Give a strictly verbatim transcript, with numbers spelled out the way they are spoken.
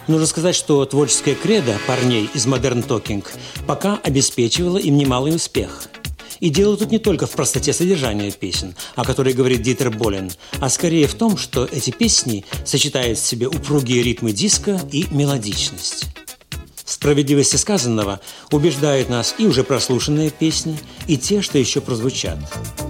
Нужно сказать, что творческая кредо парней из Modern Talking пока обеспечивала им немалый успех. И дело тут не только в простоте содержания песен, о которой говорит Дитер Болен, а скорее в том, что эти песни сочетают в себе упругие ритмы диска и мелодичность. В справедливости сказанного убеждают нас и уже прослушанные песни, и те, что еще прозвучат.